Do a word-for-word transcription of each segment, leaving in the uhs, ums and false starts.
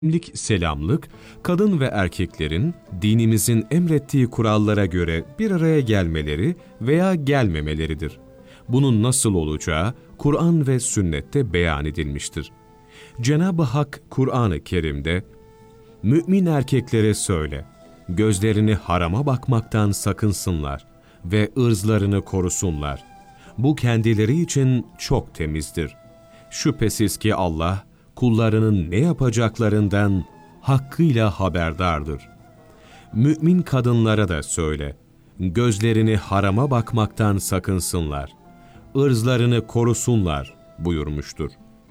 Lik, selamlık, kadın ve erkeklerin dinimizin emrettiği kurallara göre bir araya gelmeleri veya gelmemeleridir. Bunun nasıl olacağı Kur'an ve sünnette beyan edilmiştir. Cenab-ı Hak Kur'an-ı Kerim'de, "Mümin erkeklere söyle, gözlerini harama bakmaktan sakınsınlar ve ırzlarını korusunlar. Bu kendileri için çok temizdir. Şüphesiz ki Allah, kullarının ne yapacaklarından hakkıyla haberdardır. Mümin kadınlara da söyle, gözlerini harama bakmaktan sakınsınlar, ırzlarını korusunlar" buyurmuştur.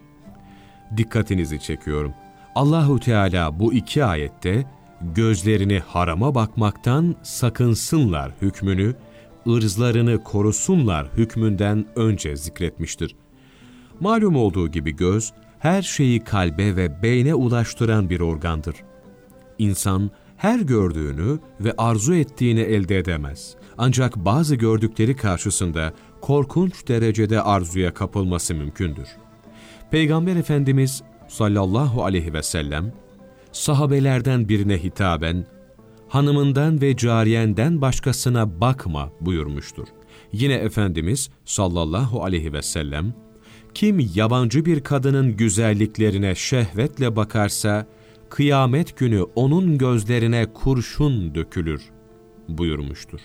Dikkatinizi çekiyorum. Allahu Teala bu iki ayette gözlerini harama bakmaktan sakınsınlar hükmünü, ırzlarını korusunlar hükmünden önce zikretmiştir. Malum olduğu gibi göz, her şeyi kalbe ve beyne ulaştıran bir organdır. İnsan her gördüğünü ve arzu ettiğini elde edemez. Ancak bazı gördükleri karşısında korkunç derecede arzuya kapılması mümkündür. Peygamber Efendimiz sallallahu aleyhi ve sellem, sahabelerden birine hitaben, "Hanımından ve cariyenden başkasına bakma" buyurmuştur. Yine Efendimiz sallallahu aleyhi ve sellem, "Kim yabancı bir kadının güzelliklerine şehvetle bakarsa, kıyamet günü onun gözlerine kurşun dökülür" buyurmuştur.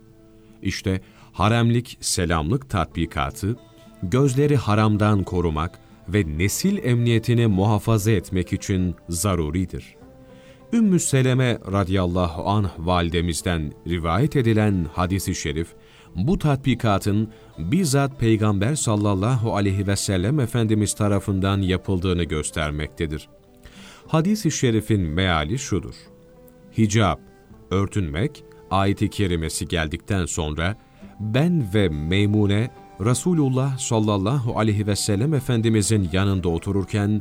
İşte haremlik, selamlık tatbikatı, gözleri haramdan korumak ve nesil emniyetini muhafaza etmek için zaruridir. Ümmü Seleme radıyallahu anh validemizden rivayet edilen hadis-i şerif, bu tatbikatın bizzat Peygamber sallallahu aleyhi ve sellem Efendimiz tarafından yapıldığını göstermektedir. Hadis-i şerifin meali şudur: Hicab, örtünmek, ayet-i kerimesi geldikten sonra ben ve Meymune, Resulullah sallallahu aleyhi ve sellem Efendimizin yanında otururken,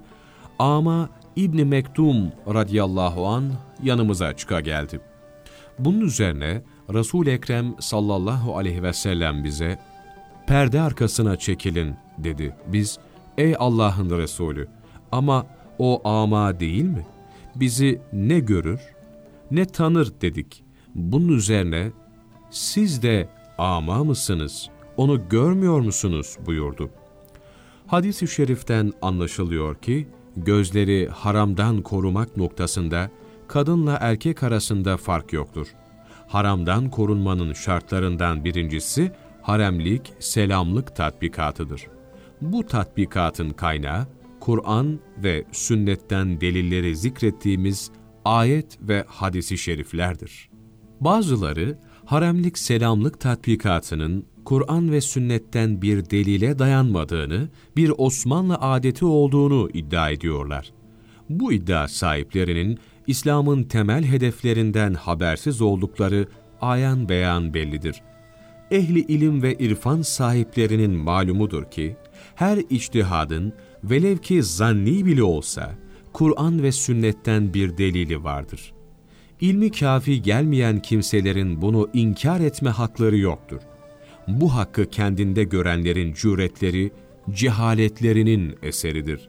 ama İbn Mektum radıyallahu anh yanımıza çıka geldi. Bunun üzerine Resul-i Ekrem sallallahu aleyhi ve sellem bize, "Perde arkasına çekilin" dedi. Biz, "Ey Allah'ın Resulü, ama o ama değil mi? Bizi ne görür, ne tanır" dedik. Bunun üzerine, "Siz de ama mısınız, onu görmüyor musunuz?" buyurdu. Hadis-i şeriften anlaşılıyor ki, gözleri haramdan korumak noktasında kadınla erkek arasında fark yoktur. Haramdan korunmanın şartlarından birincisi haremlik, selamlık tatbikatıdır. Bu tatbikatın kaynağı Kur'an ve sünnetten delilleri zikrettiğimiz ayet ve hadis-i şeriflerdir. Bazıları haremlik, selamlık tatbikatının Kur'an ve sünnetten bir delile dayanmadığını, bir Osmanlı adeti olduğunu iddia ediyorlar. Bu iddia sahiplerinin İslam'ın temel hedeflerinden habersiz oldukları ayan beyan bellidir. Ehli ilim ve irfan sahiplerinin malumudur ki, her içtihadın velev ki zanni bile olsa, Kur'an ve sünnetten bir delili vardır. İlmi kafi gelmeyen kimselerin bunu inkar etme hakları yoktur. Bu hakkı kendinde görenlerin cüretleri, cehaletlerinin eseridir.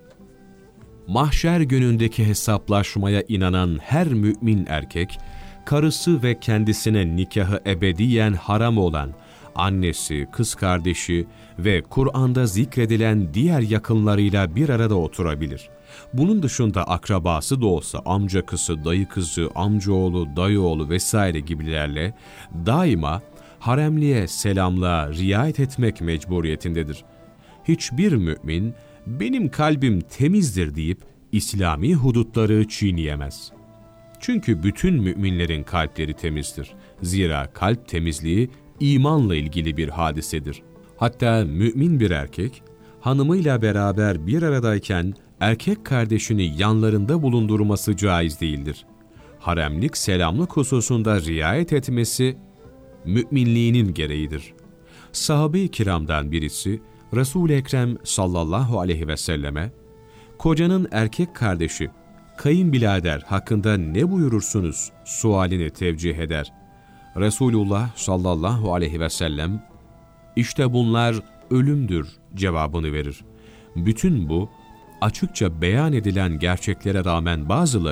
Mahşer günündeki hesaplaşmaya inanan her mümin erkek, karısı ve kendisine nikahı ebediyen haram olan annesi, kız kardeşi ve Kur'an'da zikredilen diğer yakınlarıyla bir arada oturabilir. Bunun dışında akrabası da olsa amca kızı, dayı kızı, amcaoğlu, dayıoğlu vesaire gibilerle daima haremliğe, selamlığa riayet etmek mecburiyetindedir. Hiçbir mümin, "Benim kalbim temizdir" deyip İslami hudutları çiğneyemez. Çünkü bütün müminlerin kalpleri temizdir. Zira kalp temizliği imanla ilgili bir hadisedir. Hatta mümin bir erkek, hanımıyla beraber bir aradayken erkek kardeşini yanlarında bulundurması caiz değildir. Haremlik, selamlık hususunda riayet etmesi müminliğinin gereğidir. Sahabe-i kiramdan birisi, Resul-i Ekrem sallallahu aleyhi ve selleme, "Kocanın erkek kardeşi, kayınbirader hakkında ne buyurursunuz?" sualini tevcih eder. Resulullah sallallahu aleyhi ve sellem, "İşte bunlar ölümdür" cevabını verir. Bütün bu, açıkça beyan edilen gerçeklere rağmen bazıları,